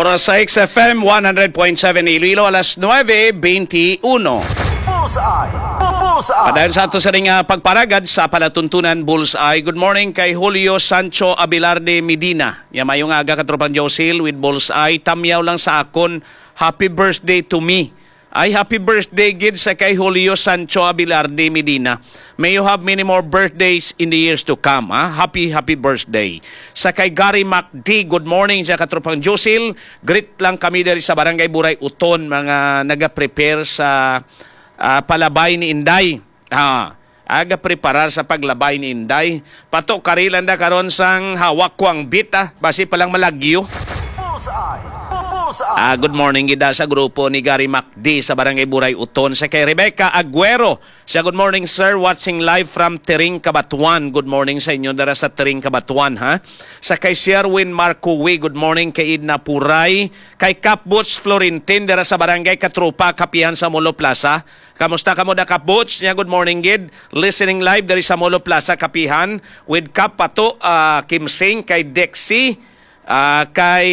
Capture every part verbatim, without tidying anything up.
Oras sa X F M one hundred point seven Iloilo, alas nueve twenty-one. Bullseye! Bullseye! Padayon sa ato sa ring uh, pagparagad sa palatuntunan Bullseye. Good morning kay Julio Sancho Abelarde Medina. Yamayong aga katropang Josil with Bullseye. Tamyaw lang sa akon, happy birthday to me. Ay, happy birthday gid sa kay Julio Sancho Abelarde Medina. May you have many more birthdays in the years to come. Ha? Happy, happy birthday. Sa kay Gary MacD, good morning sa katropang Josil. Greet lang kami dari sa Barangay Buray Uton, mga naga-prepare sa uh, palabay ni Inday. Ha, aga preparar sa paglabay ni Inday. Pato karilan da karon sang hawak ko ang bita, basi palang malagyo. Bullseye! Ah, good morning gida sa grupo ni Gary MacD sa Barangay Buray Uton. Sa kay Rebecca Aguero. Siya, good morning sir, watching live from Tering, Cabatuan. Good morning sa inyo dara sa Tering, Cabatuan, ha. Sa kay Sherwin Marcowi, good morning kay Idna Puray. Kay Capboots Florentin dara sa Barangay Katrupa, Kapihan sa Molo Plaza. Kamusta kamo da Capboots? Nya, good morning gid. Listening live dari sa Molo Plaza, Kapihan with Kap Pato, uh, Kim Sing, kay Dexy, uh, kay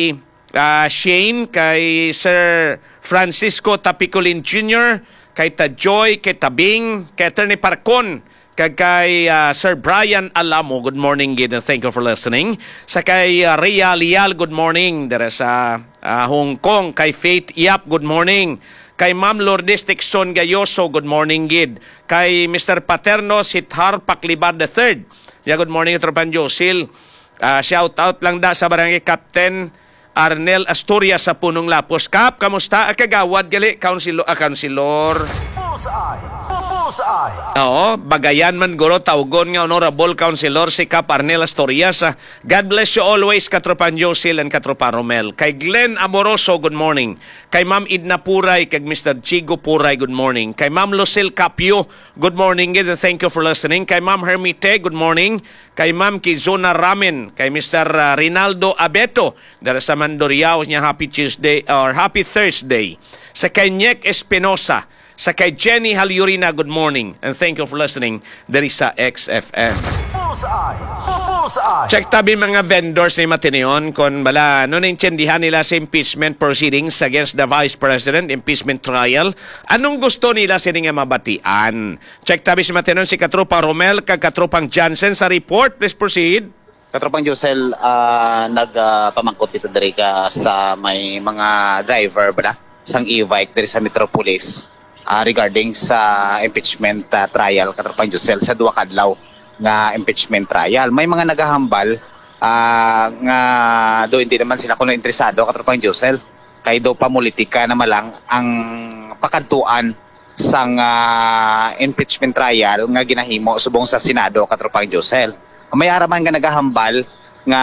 Uh, Shane, kay Sir Francisco Tapicolin Junior, kay Tajoy, kay Tabing, kay Attorney Parcon, kay, kay uh, Sir Brian Alamo, good morning gid and thank you for listening. Sa kay uh, Rhea Lial, good morning. Dere sa uh, Hong Kong, kay Faith Yap, good morning. Kay Ma'am Lourdes Tixon Gayoso, good morning gid. Kay Mister Paterno Sithar Paklibar the third. Yeah, good morning, Tropan Josil. Uh, shout out lang da sa Barangay Captain Arnel Asturias sa Punong Lapos. Kap, kamusta? Kagawad gali, councilor. Ah, councilor. Bullseye! Bullseye! Oo, bagayan man guro, tawgon nga honorable councilor si Kap Arnel Asturias. God bless you always, Katropan Josil and Katropan Romel. Kay Glenn Amoroso, good morning. Kay Ma'am Idna Puray, kay Mister Chigo Puray, good morning. Kay Ma'am Lucille Capio, good morning and thank you for listening. Kay Ma'am Hermite, good morning. Kay Ma'am Kizona Ramen, kay Mister Uh, Rinaldo Abeto, dara sa Mandoriao, niya happy Tuesday or happy Thursday. Sa kay Nyek Espinosa, sa kay Jenny Halyurina, good morning and thank you for listening diri sa X F M. Bullseye! Bullseye! Check tabi mga vendors ni Matinion kung bala ano naintindihan nila sa impeachment proceedings against the Vice President, impeachment trial. Anong gusto nila sini nga mabatian? Check tabi si Matinion si Katropang Romel kag Katropang Johnson sa report. Please proceed. Katropang Josel, uh, nagpamangkot uh, dito dari ka sa may mga driver ba sang e-bike dari sa Metropolis uh, regarding sa impeachment uh, trial, Katropang Josel, sa duwa kadlaw nga impeachment trial. May mga nagahambal uh, nga do hindi naman sila kuno interesado, Katropang Josel, kay do pamulitika na malang ang pakadtuan sang uh, impeachment trial nga ginahimo subong sa Senado, Katropang Josel. May araman nga nagahambal nga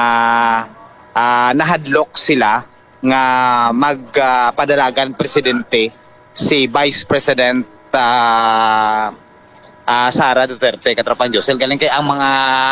uh, nahadlok sila nga magpadalagan uh, presidente si Vice President uh, uh, Sara Duterte, Katropang Josel. Galing kay ang mga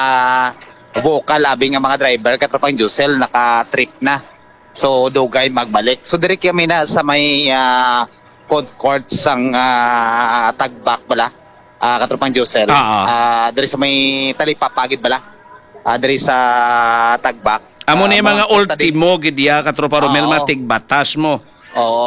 vocal labi nga mga driver, Katropang Josel, naka-trip na. So dugay magbalik. So diri kami na sa may uh, food court sang uh, Tagbak bala. Uh, Katropang Josel, uh-huh. uh, dari sa may talipapagid bala, uh, dari sa Tagbak. Amo uh, ni mga uh, ultimo gid ya, Katropang Romel, matig batas mo. Oo.